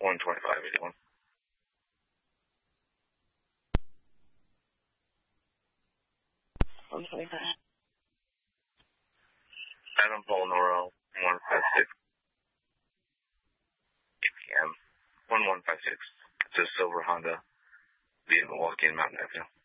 12581. Adam Paul Norrell, 156. APM, 1156. It's a silver Honda via Milwaukee and Mountain Avenue.